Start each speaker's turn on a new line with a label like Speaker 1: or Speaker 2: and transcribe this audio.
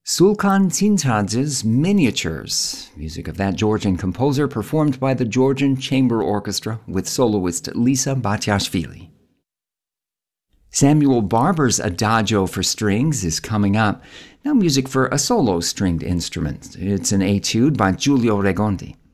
Speaker 1: Sulkan Tintadz's Miniatures, music of that Georgian composer performed by the Georgian Chamber Orchestra with soloist Lisa Batiashvili. Samuel Barber's Adagio for strings is coming up. Now music for a solo stringed instrument. It's an etude by Giulio Regondi.